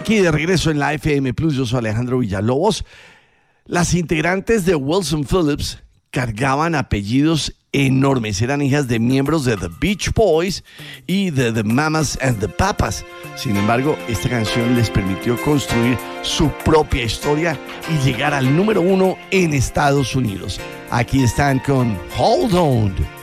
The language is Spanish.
aquí de regreso en la FM Plus. Yo soy Alejandro Villalobos. Las integrantes de Wilson Phillips cargaban apellidos enormes. Eran hijas de miembros de The Beach Boys y de The Mamas and the Papas. Sin embargo, esta canción les permitió construir su propia historia y llegar al número 1 en Estados Unidos. Aquí están con Hold On.